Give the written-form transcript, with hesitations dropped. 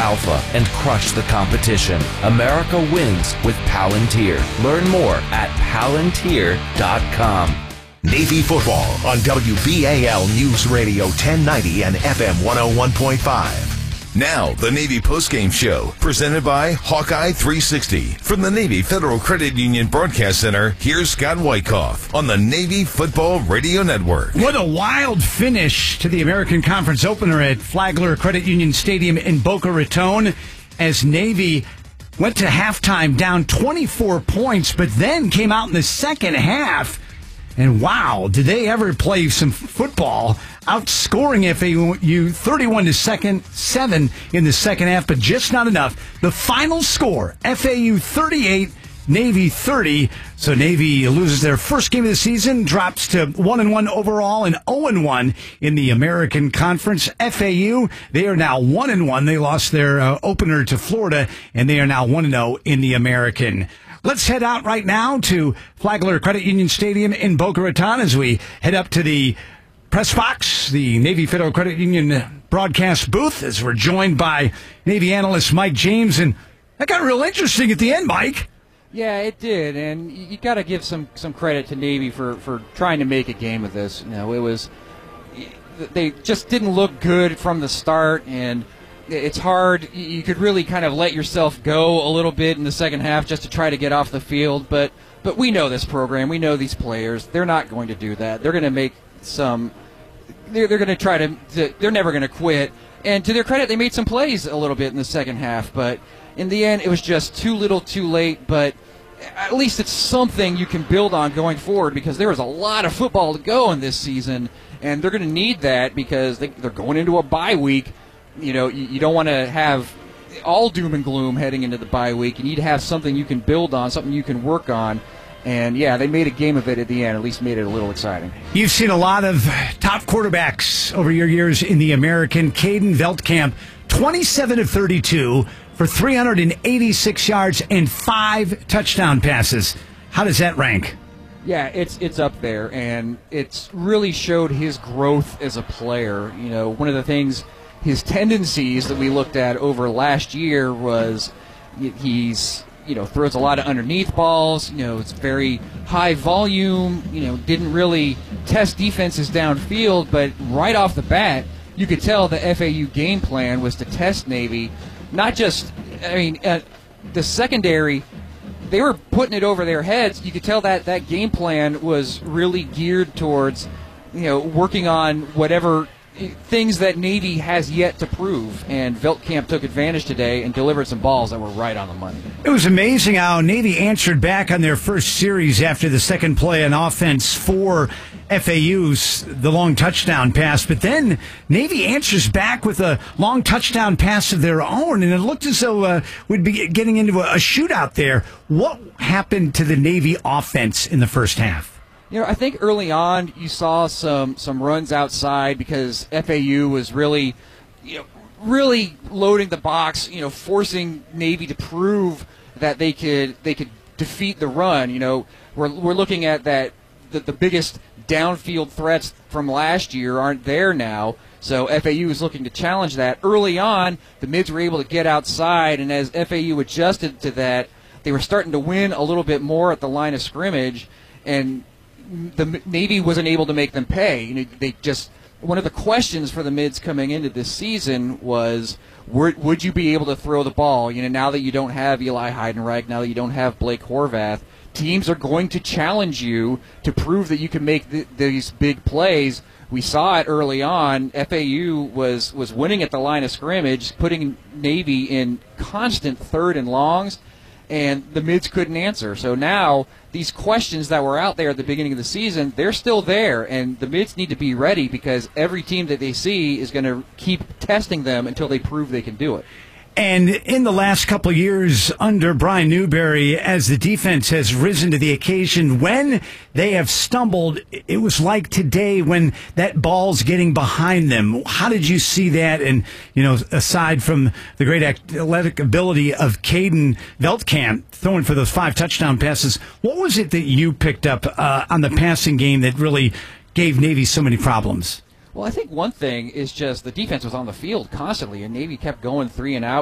alpha and crush the competition. America wins with Palantir. Learn more at Palantir.com. Navy football on WBAL News Radio 1090 and FM 101.5. Now, the Navy postgame show, presented by Hawkeye 360. From the Navy Federal Credit Union Broadcast Center, here's Scott Wyckoff on the Navy Football Radio Network. What a wild finish to the American Conference opener at Flagler Credit Union Stadium in Boca Raton, as Navy went to halftime down 24 points, but then came out in the second half. And wow, did they ever play some football, outscoring FAU 31-7 in the second half, but just not enough. The final score, FAU 38, Navy 30. So Navy loses their first game of the season, drops to 1-1 overall and 0-1 in the American Conference. FAU, they are now 1-1. They lost their opener to Florida, and they are now 1-0 in the American. Let's head out right now to Flagler Credit Union Stadium in Boca Raton as we head up to the press box, the Navy Federal Credit Union broadcast booth, as we're joined by Navy analyst Mike James. And that got real interesting at the end, Mike. Yeah, it did, and you got to give some credit to Navy for trying to make a game of this. You know, they just didn't look good from the start, and it's hard. You could really kind of let yourself go a little bit in the second half just to try to get off the field. But we know this program. We know these players. They're not going to do that. They're going to make some. They're going to try to. They're never going to quit. And to their credit, they made some plays a little bit in the second half. But in the end, it was just too little, too late. But at least it's something you can build on going forward, because there is a lot of football to go in this season, and they're going to need that because they're going into a bye week. You know, you don't want to have all doom and gloom heading into the bye week. You need to have something you can build on, something you can work on. And, yeah, they made a game of it at the end, at least made it a little exciting. You've seen a lot of top quarterbacks over your years in the American. Caden Veldkamp, 27 of 32 for 386 yards and 5 touchdown passes. How does that rank? Yeah, it's up there, and it's really showed his growth as a player. You know, one of the things, his tendencies that we looked at over last year was he's, throws a lot of underneath balls. It's very high volume. Didn't really test defenses downfield, but right off the bat, you could tell the FAU game plan was to test Navy. Not just, the secondary, they were putting it over their heads. You could tell that game plan was really geared towards, working on whatever things that Navy has yet to prove, and Veldkamp took advantage today and delivered some balls that were right on the money. It was amazing how Navy answered back on their first series after the second play on offense for FAU's the long touchdown pass, but then Navy answers back with a long touchdown pass of their own, and it looked as though we'd be getting into a shootout there. What happened to the Navy offense in the first half? I think early on you saw some runs outside because FAU was really loading the box, forcing Navy to prove that they could defeat the run. We're looking at that the biggest downfield threats from last year aren't there now. So FAU is looking to challenge that. Early on, the Mids were able to get outside, and as FAU adjusted to that, they were starting to win a little bit more at the line of scrimmage, and the Navy wasn't able to make them pay. One of the questions for the Mids coming into this season was, would you be able to throw the ball? Now that you don't have Eli Heidenreich, now that you don't have Blake Horvath, teams are going to challenge you to prove that you can make these big plays. We saw it early on. FAU was winning at the line of scrimmage, putting Navy in constant third and longs, and the Mids couldn't answer. So now these questions that were out there at the beginning of the season, they're still there, and the Mids need to be ready because every team that they see is going to keep testing them until they prove they can do it. And in the last couple of years under Brian Newberry, as the defense has risen to the occasion, when they have stumbled, it was like today when that ball's getting behind them. How did you see that? And, aside from the great athletic ability of Caden Veldkamp throwing for those 5 touchdown passes, what was it that you picked up on the passing game that really gave Navy so many problems? Well, I think one thing is just the defense was on the field constantly, and Navy kept going 3 and out.